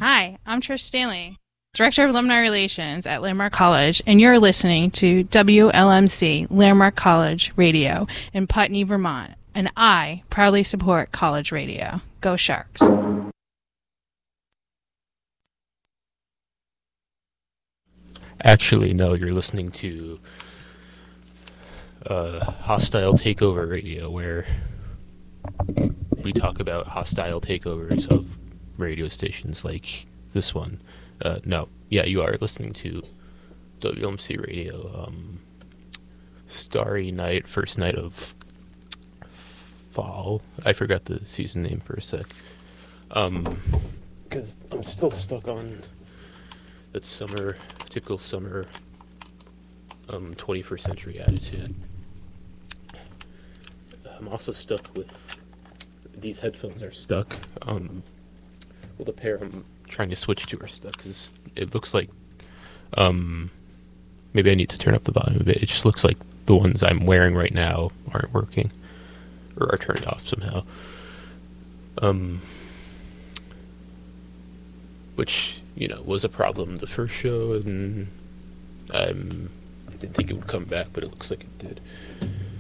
Hi, I'm Trish Stanley, Director of Alumni Relations at Landmark College, and you're listening to WLMC Landmark College Radio in Putney, Vermont. And I proudly support college radio. Go Sharks. Actually, no, you're listening to Hostile Takeover Radio, where we talk about hostile takeovers of radio stations like this one. No, yeah, you are listening to WLMC Radio. Starry Night, first night of fall. I forgot the season name for a sec. Because I'm still stuck on that summer, typical summer, 21st century attitude. I'm also stuck with, these headphones are stuck. Well, the pair I'm trying to switch to are stuck because it looks like, maybe I need to turn up the volume a bit. It just looks like the ones I'm wearing right now aren't working or are turned off somehow. Which, you know, was a problem the first show, and I didn't think it would come back, but it looks like it did.